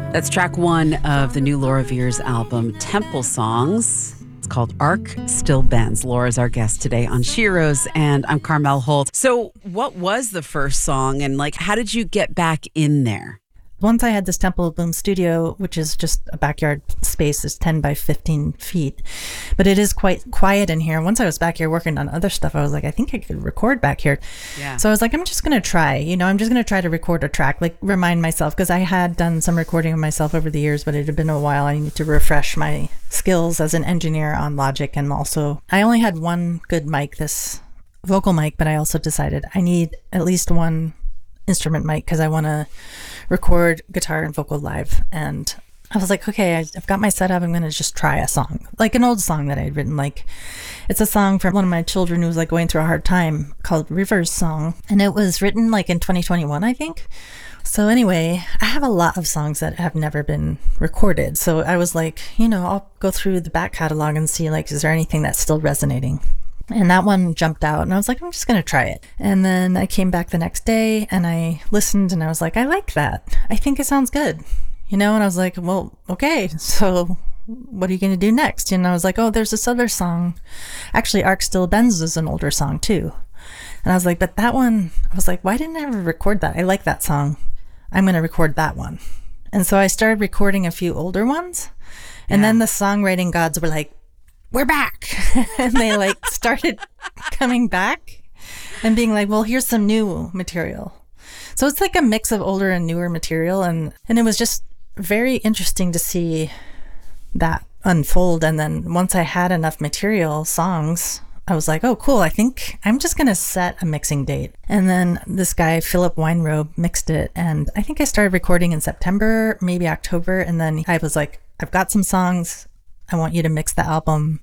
That's track one of the new Laura Veirs album, Temple Songs. It's called Arc Still Bends. Laura's our guest today on Sheroes, and I'm Carmel Holt. So what was the first song, and how did you get back in there? Once I had this Temple of Bloom studio, which is just a backyard space, is 10 by 15 feet. But it is quite quiet in here. Once I was back here working on other stuff, I was like, I think I could record back here. Yeah. So I was like, I'm just going to try. I'm just going to try to record a track, remind myself, because I had done some recording of myself over the years, but it had been a while. I need to refresh my skills as an engineer on Logic. And also, I only had one good mic, this vocal mic, but I also decided I need at least one instrument mic because I want to record guitar and vocal live. And I was like, okay, I've got my setup. I'm going to just try a song, like an old song that I'd written. It's a song from one of my children who was going through a hard time called River's Song. And it was written in 2021, I think. So anyway, I have a lot of songs that have never been recorded. So I was like, I'll go through the back catalog and see is there anything that's still resonating? And that one jumped out and I was like, I'm just going to try it. And then I came back the next day and I listened and I was like, I like that. I think it sounds good. And I was like, well, okay, so what are you going to do next? And I was like, oh, there's this other song. Actually, Arc Still Bends is an older song too. And I was like, but that one, I was like, why didn't I ever record that? I like that song. I'm going to record that one. And so I started recording a few older ones. And then the songwriting gods were like, we're back. And they started coming back and being like, well, here's some new material. So it's a mix of older and newer material. And it was just very interesting to see that unfold. And then once I had enough material, songs, I was like, oh, cool. I think I'm just going to set a mixing date. And then this guy, Philip Weinrobe, mixed it. And I think I started recording in September, maybe October. And then I was like, I've got some songs. I want you to mix the album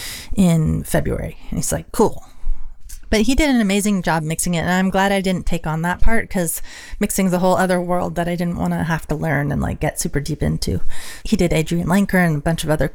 in February. And he's like, cool. But he did an amazing job mixing it. And I'm glad I didn't take on that part because mixing's a whole other world that I didn't want to have to learn and get super deep into. He did Adrian Lenker and a bunch of other